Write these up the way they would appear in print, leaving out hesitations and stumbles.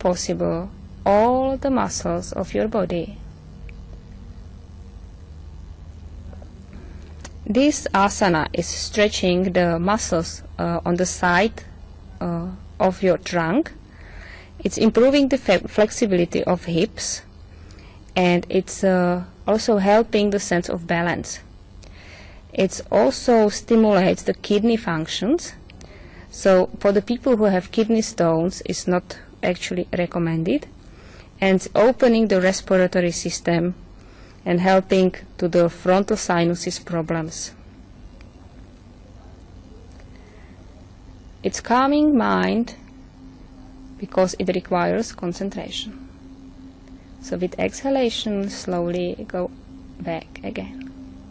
possible all the muscles of your body. This asana is stretching the muscles on the side of your trunk. It's improving the flexibility of hips, and it's also helping the sense of balance. It also stimulates the kidney functions. So for the people who have kidney stones, it's not actually recommended, and it's opening the respiratory system and helping to the frontal sinuses problems. It's calming mind because it requires concentration. So with exhalation, slowly go back again.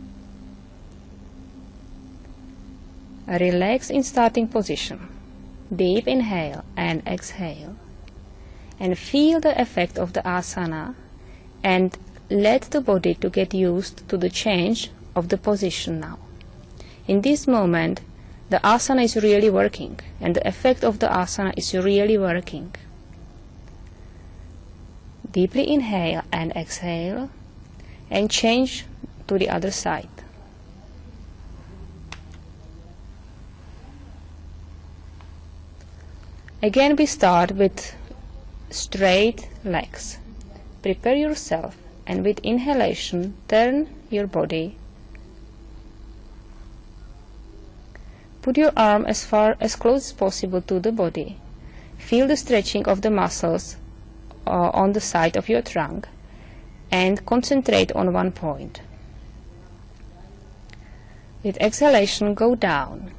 Relax in starting position. Deep inhale and exhale. And feel the effect of the asana, and let the body to get used to the change of the position now. In this moment, the asana is really working, and the effect of the asana is really working. Deeply inhale and exhale, and change to the other side. Again, we start with straight legs. Prepare yourself, and with inhalation, turn your body. Put your arm as close as possible to the body. Feel the stretching of the muscles on the side of your trunk, and concentrate on one point. With exhalation, go down.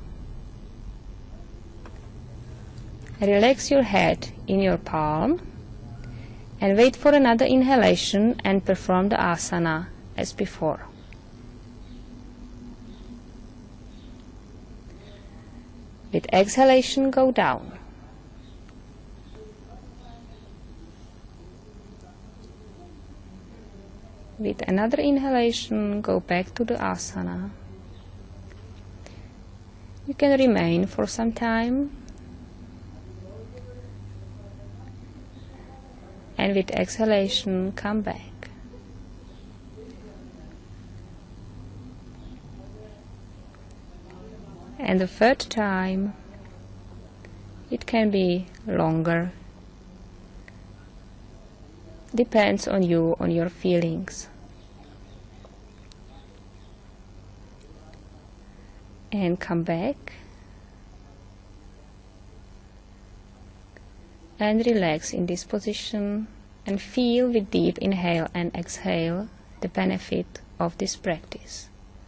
Relax your head in your palm, and wait for another inhalation and perform the asana as before. With exhalation, go down. With another inhalation, go back to the asana. You can remain for some time. And with exhalation, come back. And the third time, it can be longer. Depends on you, on your feelings. And come back. And relax in this position, and feel with deep inhale and exhale the benefit of this practice.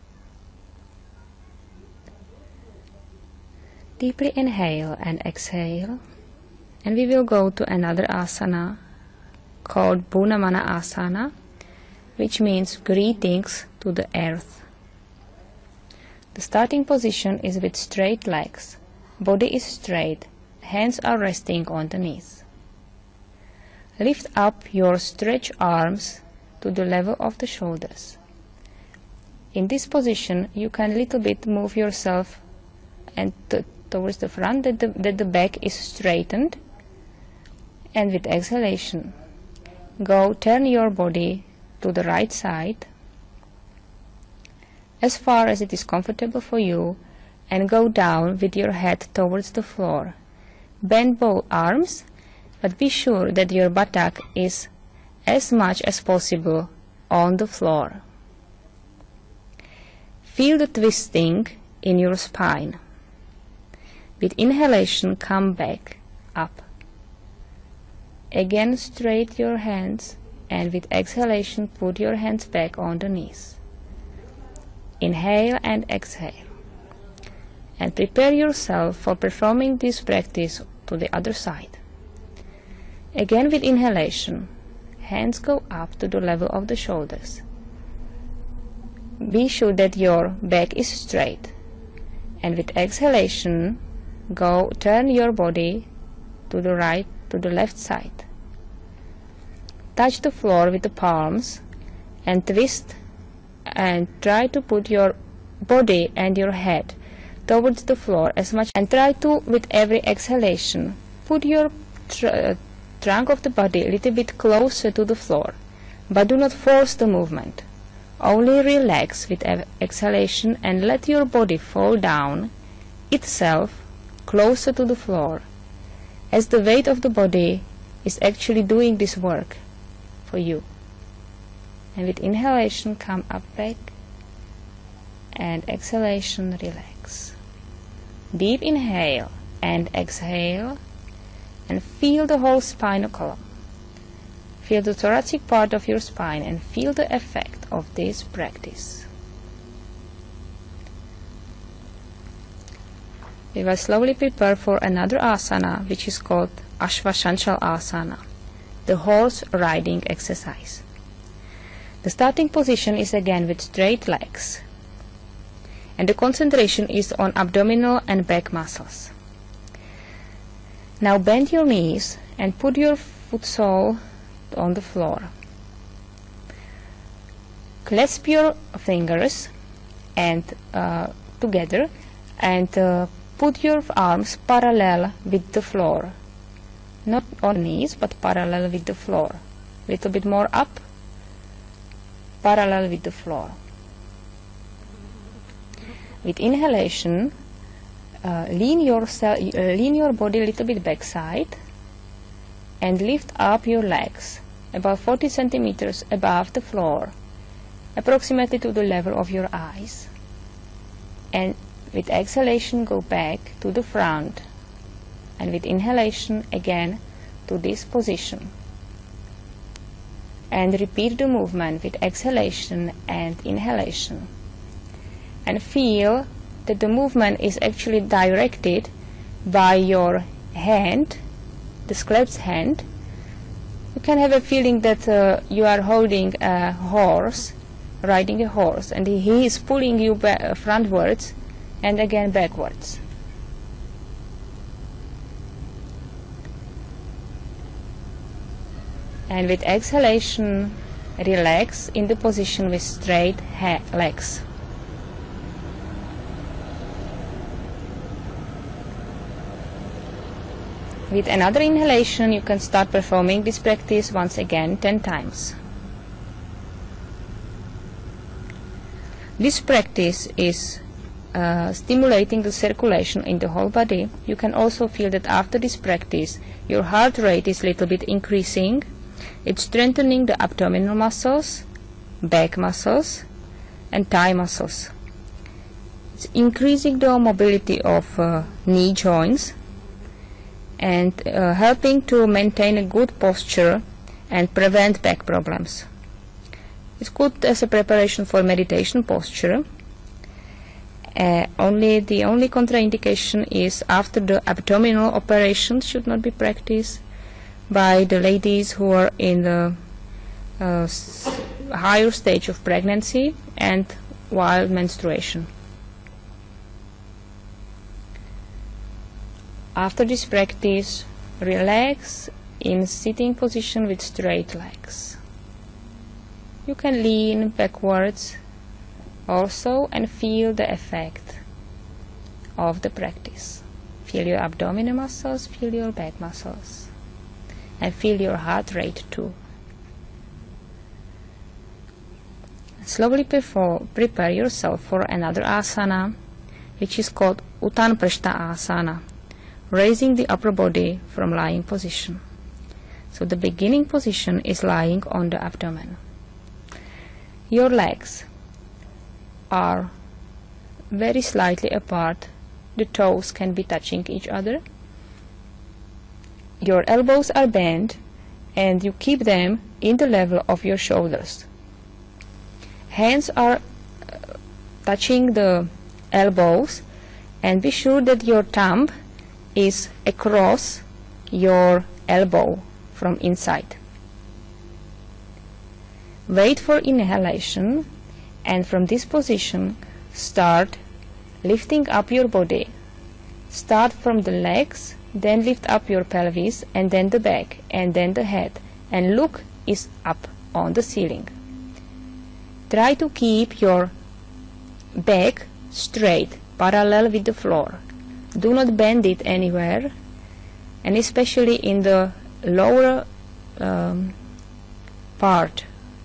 Deeply inhale and exhale, and we will go to another asana called Bunamana Asana, which means greetings to the earth. The starting position is with straight legs. Body is straight. Hands are resting on the knees. Lift up your stretched arms to the level of the shoulders. In this position, you can little bit move yourself and towards the front, that the back is straightened. And with exhalation, turn your body to the right side as far as it is comfortable for you, and go down with your head towards the floor. Bend both arms, but be sure that your buttock is as much as possible on the floor. Feel the twisting in your spine. With inhalation, come back up. Again, straight your hands, and with exhalation, put your hands back on the knees. Inhale and exhale. And prepare yourself for performing this practice to the other side. Again, with inhalation, hands go up to the level of the shoulders. Be sure that your back is straight. And with exhalation, turn your body to the right, to the left side. Touch the floor with the palms and twist, and try to put your body and your head towards the floor as much, and try to, with every exhalation, put your trunk of the body a little bit closer to the floor, but do not force the movement. Only relax with exhalation and let your body fall down itself closer to the floor, as the weight of the body is actually doing this work for you. And with inhalation, come up back, and exhalation, relax. Deep inhale and exhale, and feel the whole spinal column. Feel the thoracic part of your spine and feel the effect of this practice. We will slowly prepare for another asana, which is called Ashwashanchal Asana, the horse riding exercise. The starting position is again with straight legs, and the concentration is on abdominal and back muscles. Now bend your knees and put your foot sole on the floor. Clasp your fingers and together and put your arms parallel with the floor. Not on knees, but parallel with the floor. Little bit more up, parallel with the floor. With inhalation, lean your body a little bit backside and lift up your legs about 40 centimeters above the floor, approximately to the level of your eyes. And with exhalation, go back to the front, and with inhalation again to this position. And repeat the movement with exhalation and inhalation. And feel that the movement is actually directed by your hand, the clasped hand. You can have a feeling that you are holding a horse, riding a horse, and he is pulling you frontwards and again backwards. And with exhalation, relax in the position with straight legs. With another inhalation, you can start performing this practice once again 10 times. This practice is stimulating the circulation in the whole body. You can also feel that after this practice, your heart rate is a little bit increasing. It's strengthening the abdominal muscles, back muscles, and thigh muscles. It's increasing the mobility of knee joints, and helping to maintain a good posture and prevent back problems. It's good as a preparation for meditation posture. The only contraindication is after the abdominal operation should not be practiced by the ladies who are in the higher stage of pregnancy and while menstruation. After this practice, relax in sitting position with straight legs. You can lean backwards also and feel the effect of the practice. Feel your abdominal muscles, feel your back muscles, and feel your heart rate too. Slowly prepare yourself for another asana, which is called Uttan Prashta Asana, raising the upper body from lying position. So the beginning position is lying on the abdomen. Your legs are very slightly apart. The toes can be touching each other. Your elbows are bent and you keep them in the level of your shoulders. Hands are touching the elbows, and be sure that your thumb is across your elbow from inside. Wait for inhalation, and from this position start lifting up your body. Start from the legs, then lift up your pelvis, and then the back, and then the head, and look is up on the ceiling. Try to keep your back straight, parallel with the floor. Do not bend it anywhere, and especially in the lower part